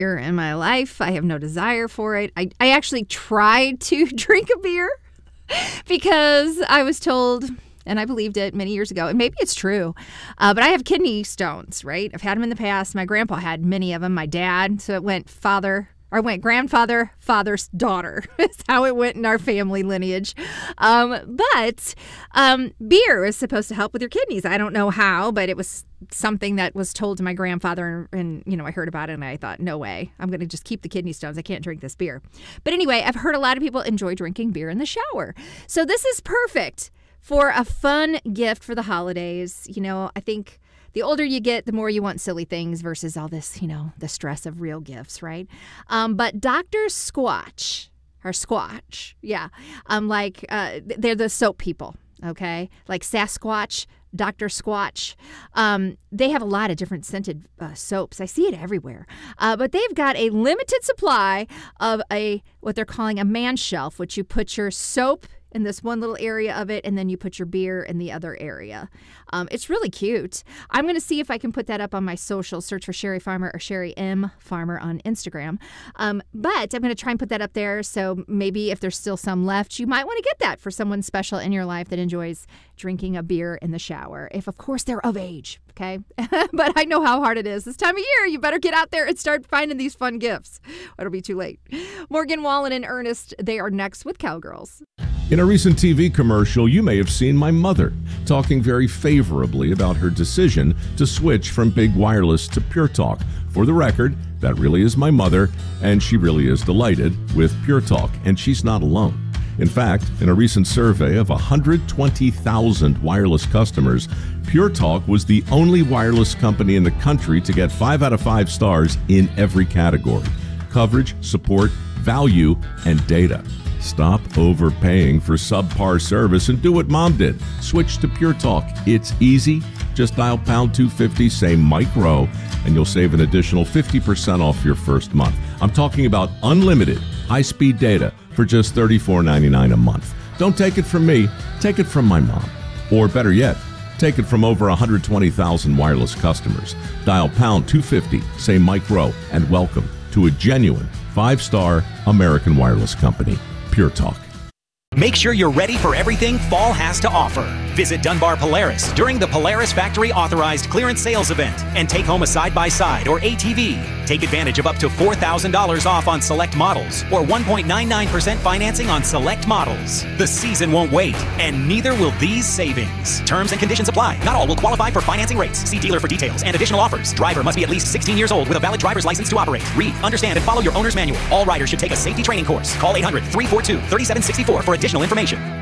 beer in my life. I have no desire for it. I actually tried to drink a beer because I was told, and I believed it many years ago, and maybe it's true, but I have kidney stones, right? I've had them in the past. My grandpa had many of them, my dad, so it went grandfather, father's daughter. That's how it went in our family lineage. But beer is supposed to help with your kidneys. I don't know how, but it was something that was told to my grandfather, and I heard about it, and I thought, no way. I'm going to just keep the kidney stones. I can't drink this beer. But anyway, I've heard a lot of people enjoy drinking beer in the shower. So this is perfect for a fun gift for the holidays. I think the older you get, the more you want silly things versus all this, the stress of real gifts, right? But Dr. Squatch, yeah. They're the soap people, okay? Like Sasquatch, Dr. Squatch. They have a lot of different scented soaps. I see it everywhere. But they've got a limited supply of what they're calling a man shelf, which you put your soap in this one little area of it, and then you put your beer in the other area. It's really cute. I'm going to see if I can put that up on my social. Search for Sherry Farmer or Sherry M. Farmer on Instagram. But I'm going to try and put that up there, so maybe if there's still some left, you might want to get that for someone special in your life that enjoys drinking a beer in the shower. If, of course, they're of age, okay? But I know how hard it is. This time of year, you better get out there and start finding these fun gifts. It'll be too late. Morgan Wallen and Ernest, they are next with Cowgirls. In a recent TV commercial, you may have seen my mother talking very favorably about her decision to switch from Big Wireless to Pure Talk. For the record, that really is my mother, and she really is delighted with Pure Talk, and she's not alone. In fact, in a recent survey of 120,000 wireless customers, Pure Talk was the only wireless company in the country to get 5 out of 5 stars in every category: coverage, support, value, and data. Stop overpaying for subpar service and do what Mom did. Switch to Pure Talk. It's easy. Just dial pound 250, say Mike Rowe, and you'll save an additional 50% off your first month. I'm talking about unlimited high-speed data for just $34.99 a month. Don't take it from me. Take it from my mom. Or better yet, take it from over 120,000 wireless customers. Dial pound 250, say Mike Rowe, and welcome to a genuine 5-star American wireless company. Pure Talk. Make sure you're ready for everything fall has to offer. Visit Dunbar Polaris during the Polaris Factory Authorized Clearance Sales Event and take home a side-by-side or ATV. Take advantage of up to $4,000 off on select models or 1.99% financing on select models. The season won't wait, and neither will these savings. Terms and conditions apply. Not all will qualify for financing rates. See dealer for details and additional offers. Driver must be at least 16 years old with a valid driver's license to operate. Read, understand, and follow your owner's manual. All riders should take a safety training course. Call 800-342-3764 for additional information.